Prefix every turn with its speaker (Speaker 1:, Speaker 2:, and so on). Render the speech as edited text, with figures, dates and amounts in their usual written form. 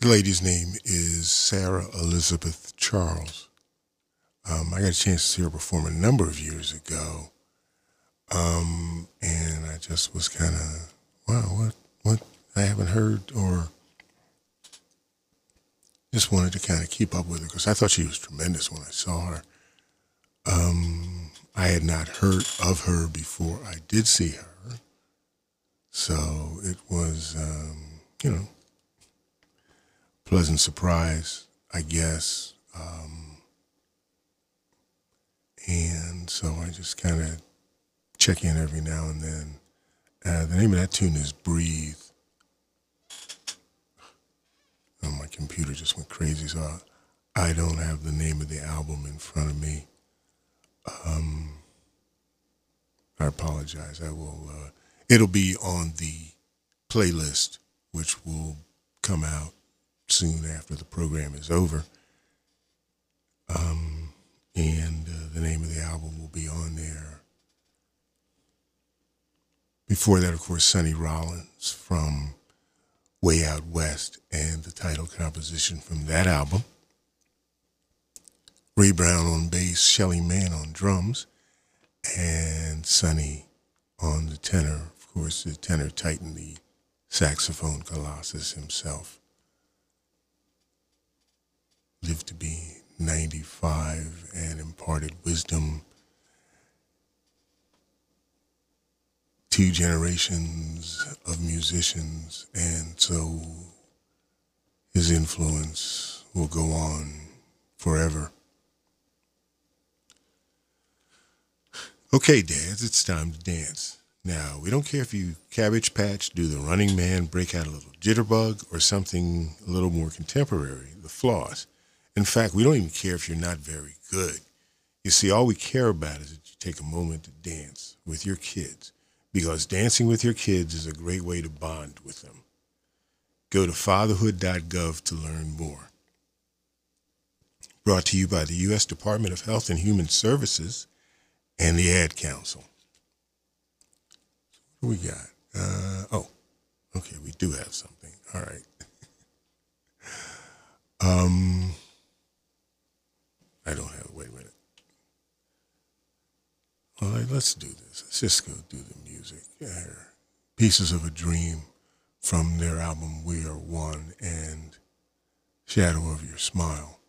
Speaker 1: lady's name is Sarah Elizabeth Charles. I got a chance to see her perform a number of years ago, and I just was kind of, wow, what I haven't heard, or just wanted to kind of keep up with her because I thought she was tremendous when I saw her. I had not heard of her before I did see her, so it was, pleasant surprise, I guess. And so I just kind of check in every now and then. The name of that tune is Breathe. Oh, my computer just went crazy, so I don't have the name of the album in front of me. I apologize. It'll be on the playlist, which will come out soon after the program is over. And the name of the album will be on there. Before that, of course, Sonny Rollins from Way Out West and the title composition from that album. Ray Brown on bass, Shelly Manne on drums, and Sonny on the tenor. Of course, the tenor titan, the saxophone colossus himself. Lived to be 95 and imparted wisdom. 2 generations of musicians, and so his influence will go on forever. Okay, dads, it's time to dance. Now, we don't care if you Cabbage Patch, do the Running Man, break out a little jitterbug, or something a little more contemporary, the floss. In fact, we don't even care if you're not very good. You see, all we care about is that you take a moment to dance with your kids, because dancing with your kids is a great way to bond with them. Go to fatherhood.gov to learn more. Brought to you by the U.S. Department of Health and Human Services and the Ad Council. What do we got? Okay, we do have something. All right. I don't have, wait a minute. All right, let's do this. Let's just go do the music. Here. Pieces of a Dream from their album We Are One and Shadow of Your Smile.